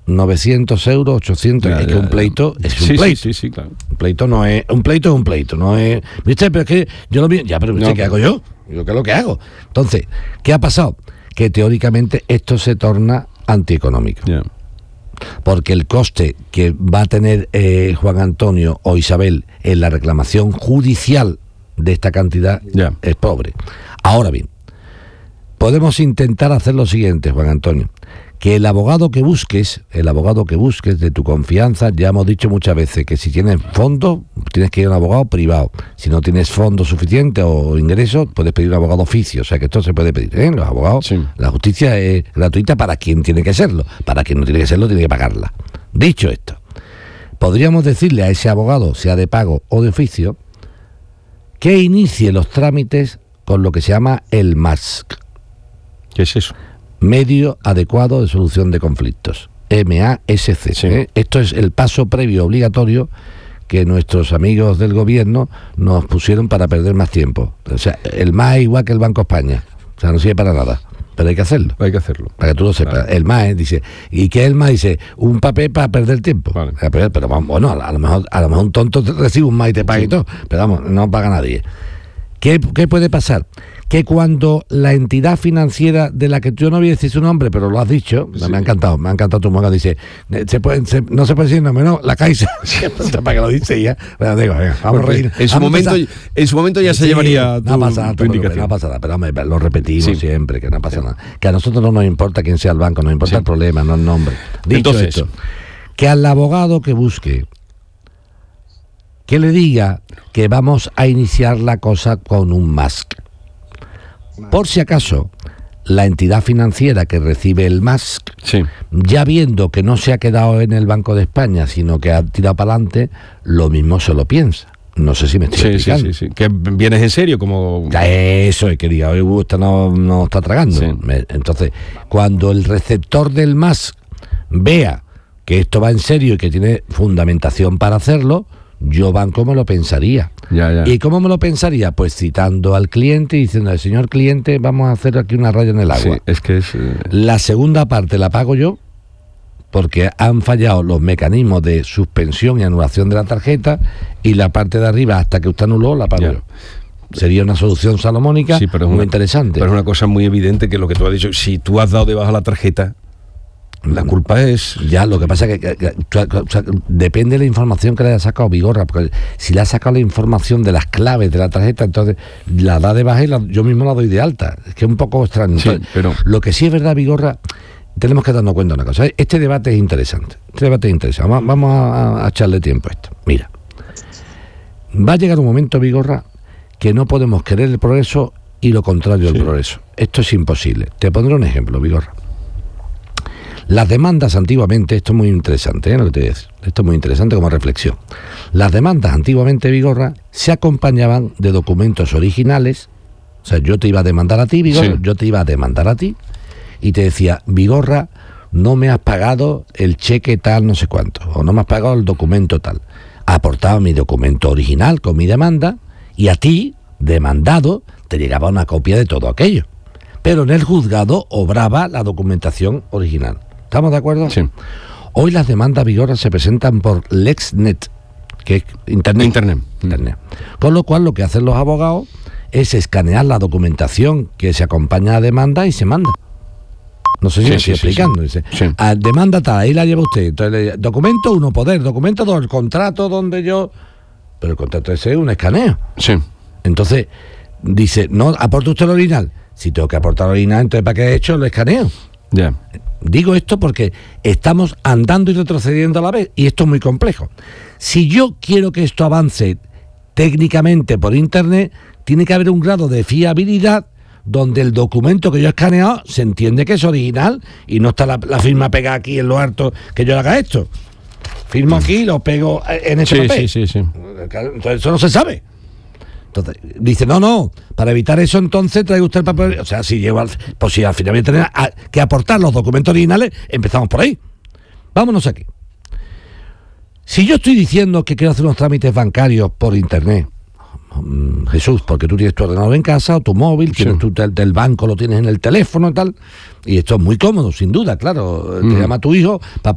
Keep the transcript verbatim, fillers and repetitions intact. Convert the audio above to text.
novecientos euros, ochocientos, ya, es ya, que un pleito ya. es un sí, pleito. Sí, sí, sí, claro. Un pleito no es, un pleito es un pleito, no es, ¿viste? Pero es que yo lo vi, ya, pero ¿viste? No, ¿qué hago yo? Yo qué es lo que hago. Entonces, ¿qué ha pasado? Que teóricamente esto se torna antieconómico. Yeah. Porque el coste que va a tener eh, Juan Antonio o Isabel en la reclamación judicial de esta cantidad yeah. es pobre. Ahora bien, podemos intentar hacer lo siguiente, Juan Antonio, que el abogado que busques, el abogado que busques de tu confianza, ya hemos dicho muchas veces que si tienes fondos, tienes que ir a un abogado privado. Si no tienes fondos suficientes o ingresos, puedes pedir un abogado oficio. O sea que esto se puede pedir, ¿eh? Los abogados, sí. La justicia es gratuita para quien tiene que serlo. Para quien no tiene que serlo, tiene que pagarla. Dicho esto, podríamos decirle a ese abogado, sea de pago o de oficio, que inicie los trámites con lo que se llama el M A S C. ¿Qué es eso? Medio adecuado de solución de conflictos, M A S C. Sí. ¿eh? Esto es el paso previo obligatorio que nuestros amigos del gobierno nos pusieron para perder más tiempo. O sea, el M A es igual que el Banco España, o sea, no sirve para nada, pero hay que hacerlo. Hay que hacerlo. Para que tú lo sepas. Vale. El M A dice, ¿y qué es el M A? Dice, un papel para perder tiempo. Vale. Pero, pero vamos, bueno, a lo mejor a lo mejor un tonto recibe un M A y te paga sí. y todo, pero vamos, no paga nadie. ¿Qué, ¿Qué puede pasar? Que cuando la entidad financiera de la que yo no voy a decir su nombre, pero lo has dicho, sí. me ha encantado, me ha encantado tu moda, dice, se puede, se, no se puede decir nombre, no, la Caixa, para que lo dice ya. Bueno, digo, venga, vamos a reír. En su, vamos momento, en su momento ya sí, se llevaría tu, no pasa nada, tu indicación. No pasa nada, pero hombre, lo repetimos sí. siempre, que no pasa sí. nada. Que a nosotros no nos importa quién sea el banco, nos importa sí. el problema, no el nombre. Dicho Entonces, esto, que al abogado que busque, que le diga que vamos a iniciar la cosa con un M A S C. Por si acaso, la entidad financiera que recibe el M A S C, sí. ya viendo que no se ha quedado en el Banco de España, sino que ha tirado para adelante, lo mismo se lo piensa. No sé si me estoy sí, explicando. Sí, sí, sí. Que vienes en serio, como... Ya eso es que diga, hoy usted no, no está tragando. Sí. Entonces, cuando el receptor del M A S C vea que esto va en serio y que tiene fundamentación para hacerlo, yo banco me lo pensaría. Ya, ya. ¿Y cómo me lo pensaría? Pues citando al cliente y diciendo, señor cliente, vamos a hacer aquí una raya en el agua. Sí, es que es... Eh... La segunda parte la pago yo, porque han fallado los mecanismos de suspensión y anulación de la tarjeta, y la parte de arriba, hasta que usted anuló, la pago ya. yo. Sería una solución salomónica sí, pero muy una, interesante. Pero es una cosa muy evidente que lo que tú has dicho, si tú has dado de baja la tarjeta, la culpa es... Ya, lo que pasa es que, que, que, que o sea, depende de la información que le haya sacado Vigorra, porque si le ha sacado la información de las claves de la tarjeta, entonces la da de baja y la, yo mismo la doy de alta. Es que es un poco extraño. Sí, entonces, pero... Lo que sí es verdad, Vigorra, tenemos que darnos cuenta de una cosa. Este debate es interesante. Este debate es interesante. Vamos, vamos a, a echarle tiempo a esto. Mira, va a llegar un momento, Vigorra, que no podemos querer el progreso y lo contrario sí. del progreso. Esto es imposible. Te pondré un ejemplo, Vigorra. Las demandas antiguamente, esto es muy interesante, ¿eh? Lo que te voy a decir, esto es muy interesante como reflexión. Las demandas antiguamente, Vigorra, se acompañaban de documentos originales. O sea, yo te iba a demandar a ti, Vigorra, sí. yo te iba a demandar a ti, y te decía, Vigorra, no me has pagado el cheque tal, no sé cuánto, o no me has pagado el documento tal. Aportaba mi documento original con mi demanda, y a ti, demandado, te llegaba una copia de todo aquello. Pero en el juzgado obraba la documentación original. ¿Estamos de acuerdo? Sí. Hoy las demandas Vigorra se presentan por LexNet, que es Internet. Internet. Internet. Con lo cual lo que hacen los abogados es escanear la documentación que se acompaña a la demanda y se manda. No sé si sí, me sí, estoy sí, explicando. Sí, Dice, sí. A demanda tal, ahí la lleva usted. Entonces, documento uno, poder. Documento dos, el contrato donde yo... Pero el contrato ese es un escaneo. Sí. Entonces, dice, no, aporta usted el original. Si tengo que aportar el original, entonces ¿para qué he hecho? Lo escaneo. Ya. Yeah. Digo esto porque estamos andando y retrocediendo a la vez, y esto es muy complejo. Si yo quiero que esto avance técnicamente por internet, tiene que haber un grado de fiabilidad donde el documento que yo he escaneado se entiende que es original y no está la, la firma pegada aquí en lo harto que yo haga esto. Firmo aquí y lo pego en ese sí, papel. Sí, sí, sí. Entonces eso no se sabe. Entonces, dice, no, no, para evitar eso entonces traiga usted el papel, o sea, si llego al, pues si al final voy a tener a, que aportar los documentos originales, empezamos por ahí. Vámonos aquí. Si yo estoy diciendo que quiero hacer unos trámites bancarios por internet, Jesús, porque tú tienes tu ordenador en casa o tu móvil, sí. tienes tu, del, del banco lo tienes en el teléfono y tal, y esto es muy cómodo, sin duda, claro, mm. te llama tu hijo, papá,